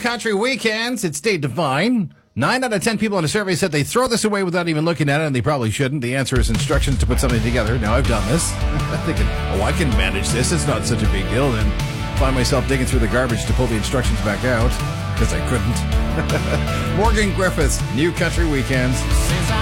Country Weekends. It's Dave Devine. 9 out of 10 people in a survey said they throw this away without even looking at it, and they probably shouldn't. The answer is instructions to put something together. Now, I've done this. I'm thinking, I can manage this. It's not such a big deal. Then find myself digging through the garbage to pull the instructions back out, because I couldn't. Morgan Griffiths, New Country Weekends.